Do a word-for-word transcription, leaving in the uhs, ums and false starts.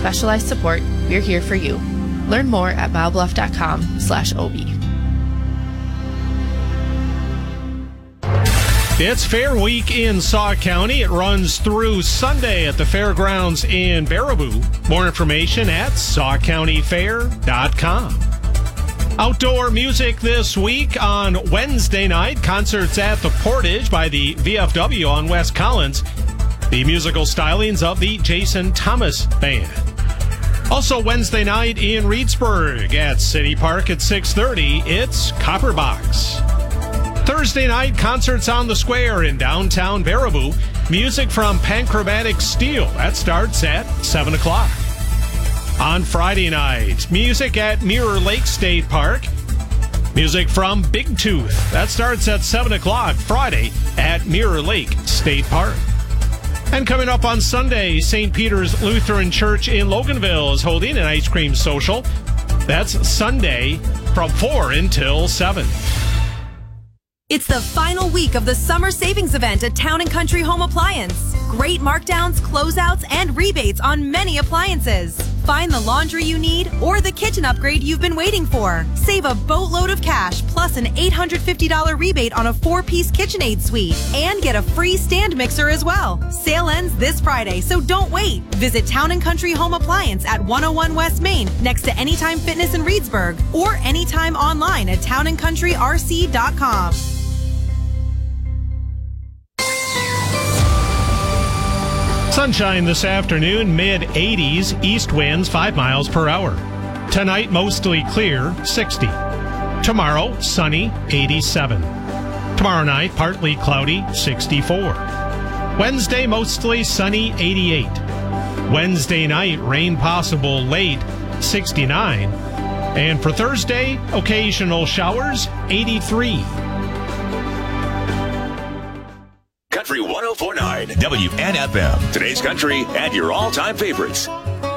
specialized support, we're here for you. Learn more at mile-bluff.com slash OB. It's Fair Week in Sauk County. It runs through Sunday at the fairgrounds in Baraboo. More information at sauk county fair dot com. Outdoor music this week on Wednesday night. Concerts at the Portage by the V F W on West Collins. The musical stylings of the Jason Thomas Band. Also Wednesday night in Reedsburg at City Park at six thirty, it's Copperbox. Thursday night, concerts on the square in downtown Baraboo. Music from Panchromatic Steel. That starts at seven o'clock. On Friday night, music at Mirror Lake State Park. Music from Big Tooth. That starts at seven o'clock Friday at Mirror Lake State Park. And coming up on Sunday, Saint Peter's Lutheran Church in Loganville is holding an ice cream social. That's Sunday from four until seven. It's the final week of the summer savings event at Town and Country Home Appliance. Great markdowns, closeouts, and rebates on many appliances. Find the laundry you need or the kitchen upgrade you've been waiting for. Save a boatload of cash plus an eight hundred fifty dollars rebate on a four-piece KitchenAid suite and get a free stand mixer as well. Sale ends this Friday, so don't wait. Visit Town and Country Home Appliance at one oh one West Main next to Anytime Fitness in Reedsburg or anytime online at town and country r c dot com. Sunshine this afternoon, mid eighties, east winds five miles per hour. Tonight, mostly clear, sixty. Tomorrow, sunny, eighty-seven. Tomorrow night, partly cloudy, sixty-four. Wednesday, mostly sunny, eighty-eight. Wednesday night, rain possible late, sixty-nine. And for Thursday, occasional showers, eighty-three. Country one oh four point nine W N F M. Today's country and your all-time favorites.